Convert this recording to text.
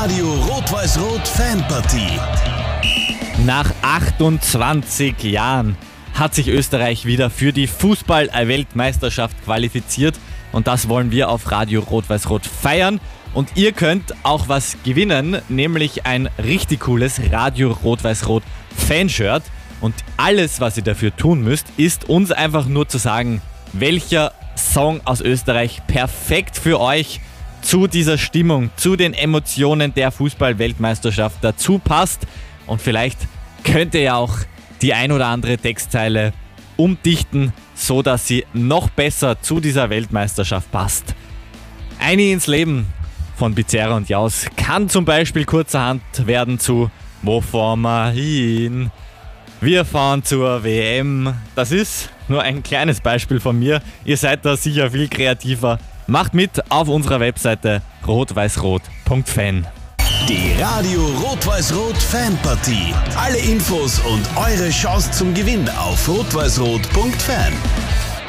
Radio Rot-Weiß-Rot Fanpartie. Nach 28 Jahren hat sich Österreich wieder für die Fußball-Weltmeisterschaft qualifiziert und das wollen wir auf Radio Rot-Weiß-Rot feiern. Und ihr könnt auch was gewinnen, nämlich ein richtig cooles Radio Rot-Weiß-Rot Fanshirt. Und alles, was ihr dafür tun müsst, ist uns einfach nur zu sagen, welcher Song aus Österreich perfekt für euch zu dieser Stimmung, zu den Emotionen der Fußball-Weltmeisterschaft dazu passt. Und vielleicht könnt ihr ja auch die ein oder andere Textzeile umdichten, so dass sie noch besser zu dieser Weltmeisterschaft passt. Eine ins Leben von Bizerra und Jaus kann zum Beispiel kurzerhand werden zu Wo fahren wir hin? Wir fahren zur WM. Das ist nur ein kleines Beispiel von mir. Ihr seid da sicher viel kreativer. Macht mit auf unserer Webseite rotweißrot.fan. Die Radio Rot-Weiß-Rot Fanpartie. Alle Infos und eure Chance zum Gewinn auf rotweißrot.fan.